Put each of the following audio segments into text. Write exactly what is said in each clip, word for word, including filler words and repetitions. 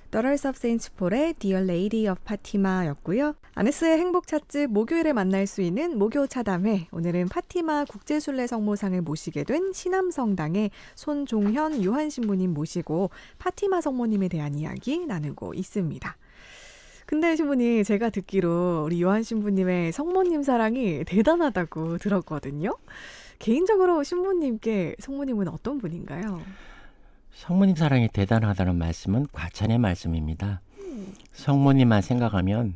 Daughters of Saint Paul의 Dear Lady of Fatima였고요. 아네스의 행복 찾집 목요일에 만날 수 있는 목요 차담회. 오늘은 파티마 국제순례 성모상을 모시게 된 신암성당의 손종현 요한 신부님 모시고 파티마 성모님에 대한 이야기 나누고 있습니다. 근데 신부님, 제가 듣기로 우리 요한 신부님의 성모님 사랑이 대단하다고 들었거든요. 개인적으로 신부님께 성모님은 어떤 분인가요? 성모님 사랑이 대단하다는 말씀은 과찬의 말씀입니다. 음. 성모님만 생각하면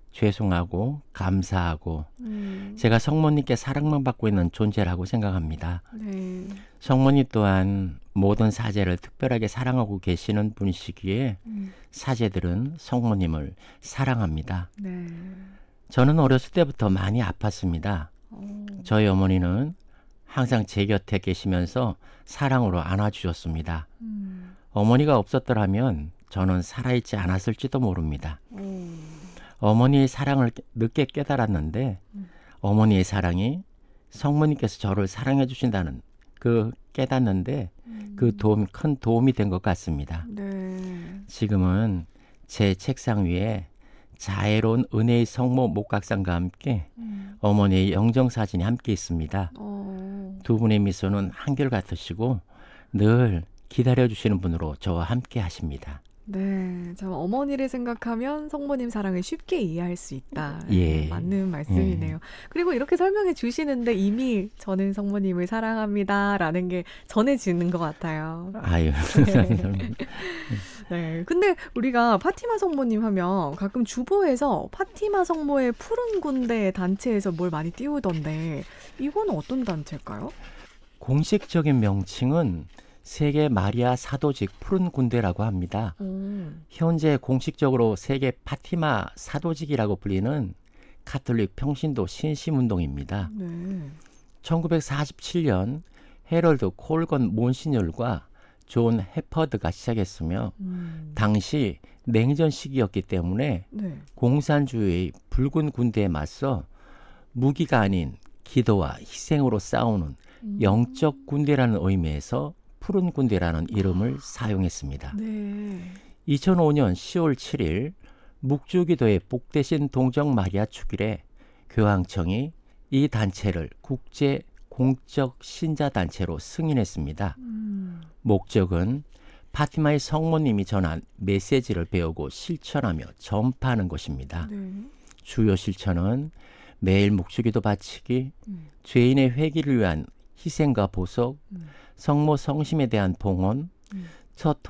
죄송하고 감사하고 음. 제가 성모님께 사랑만 받고 있는 존재라고 생각합니다. 네. 성모님 또한 모든 사제를 특별하게 사랑하고 계시는 분이시기에 음. 사제들은 성모님을 사랑합니다. 네. 저는 어렸을 때부터 많이 아팠습니다. 오. 저희 어머니는 항상 제 곁에 계시면서 사랑으로 안아주셨습니다. 음. 어머니가 없었더라면 저는 살아있지 않았을지도 모릅니다. 음. 어머니의 사랑을 늦게 깨달았는데 음. 어머니의 사랑이 성모님께서 저를 사랑해 주신다는 그 깨닫는데 음. 그 도움, 큰 도움이 된 것 같습니다. 네. 지금은 제 책상 위에 자애로운 은혜의 성모 목각상과 함께 음. 어머니의 영정사진이 함께 있습니다. 오. 두 분의 미소는 한결같으시고 늘 기다려주시는 분으로 저와 함께 하십니다. 네, 참 어머니를 생각하면 성모님 사랑을 쉽게 이해할 수 있다. 예. 맞는 말씀이네요. 예. 그리고 이렇게 설명해 주시는데 이미 저는 성모님을 사랑합니다라는 게 전해지는 것 같아요. 아유. 네. 네, 근데 우리가 파티마 성모님 하면 가끔 주보에서 파티마 성모의 푸른 군대 단체에서 뭘 많이 띄우던데 이건 어떤 단체일까요? 공식적인 명칭은 세계 마리아 사도직 푸른 군대라고 합니다. 음. 현재 공식적으로 세계 파티마 사도직이라고 불리는 가톨릭 평신도 신심운동입니다. 네. 천구백사십칠 년 헤럴드 콜건 몬시뉴얼과 존 해퍼드가 시작했으며 음. 당시 냉전 시기였기 때문에 네. 공산주의의 붉은 군대에 맞서 무기가 아닌 기도와 희생으로 싸우는 음. 영적 군대라는 의미에서 푸른 군대라는 이름을 사용했습니다. 네. 이천오 년 시월 칠 일 묵주기도의 복되신 동정 마리아 축일에 교황청이 이 단체를 국제 공적 신자 단체로 승인했습니다. 음. 목적은 파티마의 성모님이 전한 메시지를 배우고 실천하며 전파하는 것입니다. 네. 주요 실천은 매일 묵주기도 바치기, 음. 죄인의 회개를 위한 희생과 보석, 음. 성모 성심에 대한 봉헌, 음. 첫